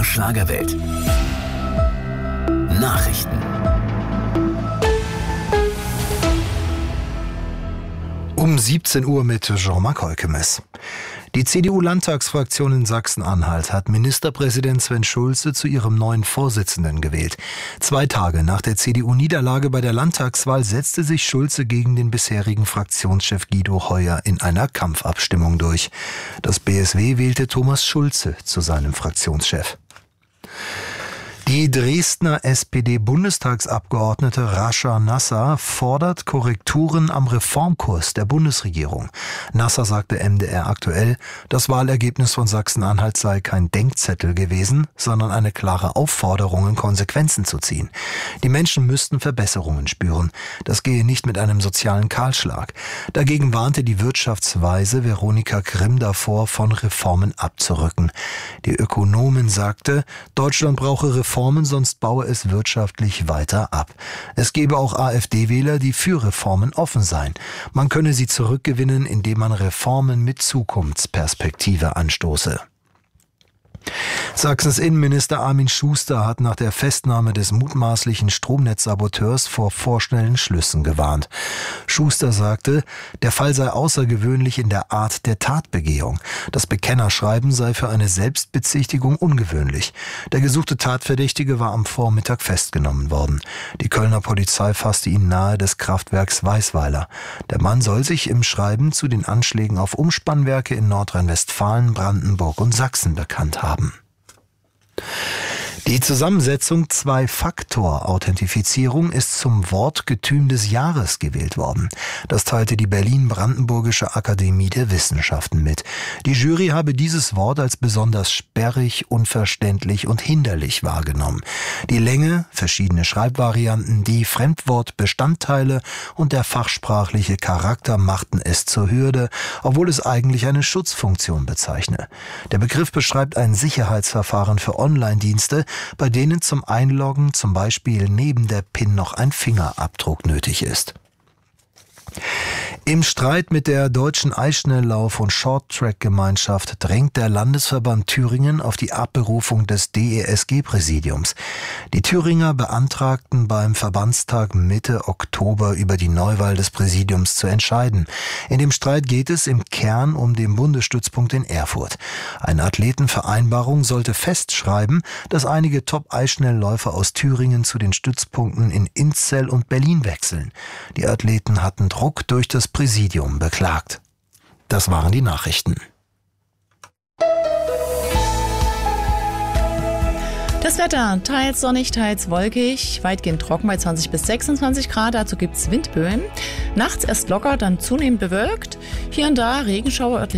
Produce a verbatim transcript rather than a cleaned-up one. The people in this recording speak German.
M D R Schlagerwelt. Nachrichten. Um siebzehn Uhr mit Jean-Marc Heukemes. Die C D U-Landtagsfraktion in Sachsen-Anhalt hat Ministerpräsident Sven Schulze zu ihrem neuen Vorsitzenden gewählt. Zwei Tage nach der C D U-Niederlage bei der Landtagswahl setzte sich Schulze gegen den bisherigen Fraktionschef Guido Heuer in einer Kampfabstimmung durch. Das B S W wählte Thomas Schulze zu seinem Fraktionschef. Die Dresdner S P D-Bundestagsabgeordnete Rascha Nasser fordert Korrekturen am Reformkurs der Bundesregierung. Nasser sagte M D R aktuell, das Wahlergebnis von Sachsen-Anhalt sei kein Denkzettel gewesen, sondern eine klare Aufforderung, Konsequenzen zu ziehen. Die Menschen müssten Verbesserungen spüren. Das gehe nicht mit einem sozialen Kahlschlag. Dagegen warnte die Wirtschaftsweise Veronika Grimm davor, von Reformen abzurücken. Die Ökonomin sagte, Deutschland brauche Reformen, sonst baue es wirtschaftlich weiter ab. Es gebe auch AfD-Wähler, die für Reformen offen seien. Man könne sie zurückgewinnen, indem man Reformen mit Zukunftsperspektive anstoße. Sachsens Innenminister Armin Schuster hat nach der Festnahme des mutmaßlichen Stromnetzsaboteurs vor vorschnellen Schlüssen gewarnt. Schuster sagte, der Fall sei außergewöhnlich in der Art der Tatbegehung. Das Bekennerschreiben sei für eine Selbstbezichtigung ungewöhnlich. Der gesuchte Tatverdächtige war am Vormittag festgenommen worden. Die Kölner Polizei fasste ihn nahe des Kraftwerks Weißweiler. Der Mann soll sich im Schreiben zu den Anschlägen auf Umspannwerke in Nordrhein-Westfalen, Brandenburg und Sachsen bekannt haben. Die Zusammensetzung Zwei-Faktor-Authentifizierung ist zum Wortgetüm des Jahres gewählt worden. Das teilte die Berlin-Brandenburgische Akademie der Wissenschaften mit. Die Jury habe dieses Wort als besonders sperrig, unverständlich und hinderlich wahrgenommen. Die Länge, verschiedene Schreibvarianten, die Fremdwortbestandteile und der fachsprachliche Charakter machten es zur Hürde, obwohl es eigentlich eine Schutzfunktion bezeichne. Der Begriff beschreibt ein Sicherheitsverfahren für Online-Dienste, bei denen zum Einloggen zum Beispiel neben der PIN noch ein Fingerabdruck nötig ist. Im Streit mit der Deutschen Eisschnelllauf- und Shorttrack-Gemeinschaft drängt der Landesverband Thüringen auf die Abberufung des D E S G-Präsidiums. Die Thüringer beantragten beim Verbandstag Mitte Oktober über die Neuwahl des Präsidiums zu entscheiden. In dem Streit geht es im Kern um den Bundesstützpunkt in Erfurt. Eine Athletenvereinbarung sollte festschreiben, dass einige Top-Eisschnellläufer aus Thüringen zu den Stützpunkten in Inzell und Berlin wechseln. Die Athleten hatten Druck durch das Präsidium beklagt. Das waren die Nachrichten. Das Wetter, teils sonnig, teils wolkig, weitgehend trocken bei zwanzig bis sechsundzwanzig Grad, dazu gibt's Windböen. Nachts erst locker, dann zunehmend bewölkt, hier und da Regenschauer örtlich